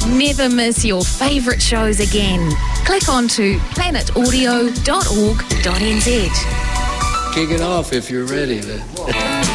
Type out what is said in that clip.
Never miss your favourite shows again. Click on to planetaudio.org.nz. Kick it off if you're ready.